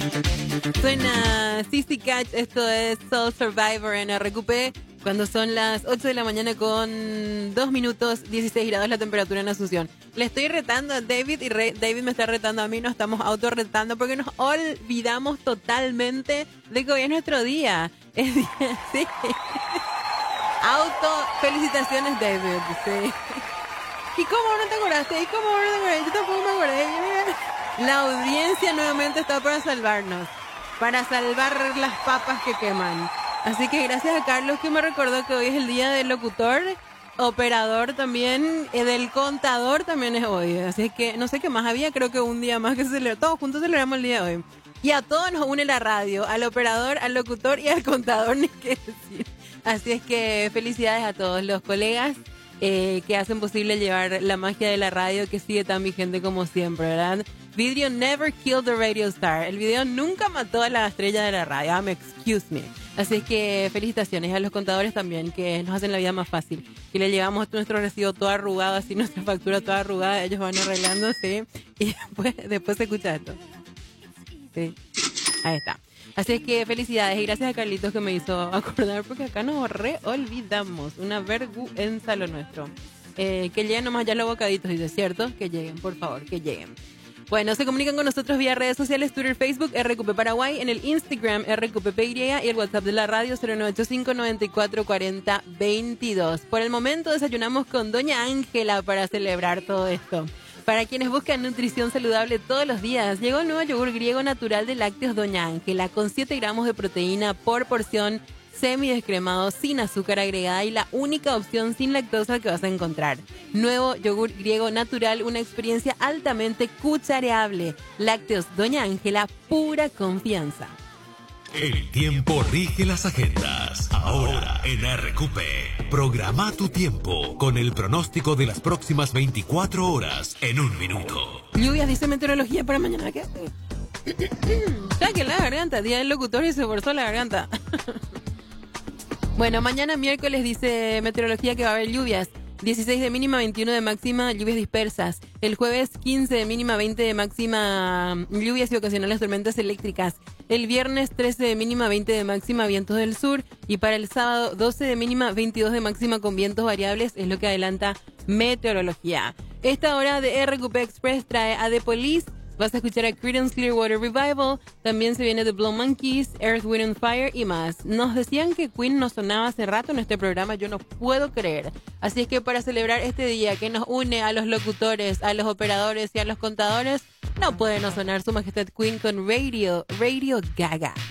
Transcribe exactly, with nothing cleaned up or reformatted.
Suena Sissy Catch, esto es Soul Survivor en R Q P, cuando son las ocho de la mañana con dos minutos, dieciséis grados la temperatura en Asunción. Le estoy retando a David y Re- David me está retando a mí, nos estamos autorretando porque nos olvidamos totalmente de que hoy es nuestro día. Es día, sí. Auto, felicitaciones David, sí. ¿Y cómo no te acordaste? ¿Y cómo no te acordaste? Yo tampoco me acordé. La audiencia nuevamente está para salvarnos, para salvar las papas que queman. Así que gracias a Carlos que me recordó que hoy es el día del locutor, operador también, y del contador también es hoy. Así que no sé qué más había, creo que un día más que se celebra. Todos juntos celebramos el día de hoy. Y a todos nos une la radio, al operador, al locutor y al contador, ni qué decir. Así es que felicidades a todos los colegas eh, que hacen posible llevar la magia de la radio que sigue tan vigente como siempre, ¿verdad? Video never killed the radio star. El video nunca mató a la estrella de la radio. Um, excuse me. Así es que felicitaciones a los contadores también, que nos hacen la vida más fácil. Que le llevamos nuestro recibo todo arrugado, así nuestra factura toda arrugada, ellos van arreglando, sí. Y después, después se escucha esto. Sí. Ahí está. Así es que felicidades y gracias a Carlitos que me hizo acordar, porque acá nos re olvidamos. Una vergüenza lo nuestro. Eh, que lleguen nomás ya los bocaditos, dice, ¿cierto? Que lleguen, por favor, que lleguen. Bueno, se comunican con nosotros vía redes sociales, Twitter, Facebook, R Q P Paraguay, en el Instagram, R Q P P Y y el WhatsApp de la radio cero nueve ocho cinco, nueve cuatro cuatro cero, veintidós. Por el momento desayunamos con Doña Ángela para celebrar todo esto. Para quienes buscan nutrición saludable todos los días, llegó el nuevo yogur griego natural de lácteos Doña Ángela con siete gramos de proteína por porción, semidescremado, sin azúcar agregada y la única opción sin lactosa que vas a encontrar. Nuevo yogur griego natural, una experiencia altamente cuchareable. Lácteos Doña Ángela, pura confianza. El tiempo rige las agendas. Ahora en R Q P. Programa tu tiempo con el pronóstico de las próximas veinticuatro horas en un minuto. Lluvias, dice meteorología para mañana. ¿Qué? Saque la garganta, día del locutor y se forzó la garganta. Bueno, mañana miércoles dice meteorología que va a haber lluvias. dieciséis de mínima, veintiuno de máxima, lluvias dispersas. El jueves quince de mínima, veinte de máxima, lluvias y ocasionales tormentas eléctricas. El viernes trece de mínima, veinte de máxima, vientos del sur. Y para el sábado doce de mínima, veintidós de máxima con vientos variables, es lo que adelanta meteorología. Esta hora de R Q P Express trae a The Police. Vas a escuchar a Creedence Clearwater Revival. También se viene The Blow Monkeys, Earth, Wind and Fire y más. Nos decían que Queen no sonaba hace rato en este programa. Yo no puedo creer. Así es que para celebrar este día que nos une a los locutores, a los operadores y a los contadores, no puede no sonar Su Majestad Queen con Radio, Radio Gaga.